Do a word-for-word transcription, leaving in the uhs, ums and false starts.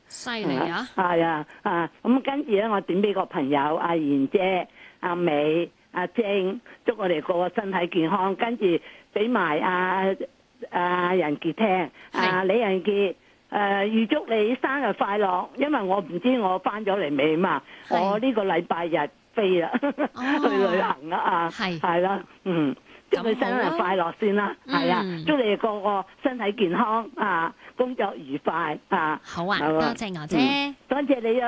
犀利啊！ 係啊啊！咁跟住咧，我點俾個朋友阿賢姐、阿美、阿晶，祝我哋個個身體健康。跟住俾埋阿阿仁傑聽，阿李仁傑。誒、呃、預祝你生日快樂，因為我唔知我翻咗嚟未嘛，我呢個禮拜日飛啦，哦、去旅行啦啊，係係啦，嗯，祝佢生日快樂先啦，係啊，祝你哋個個身體健康啊，工作愉快啊， 好啊，多謝娥姐， 嗯、多謝你啊。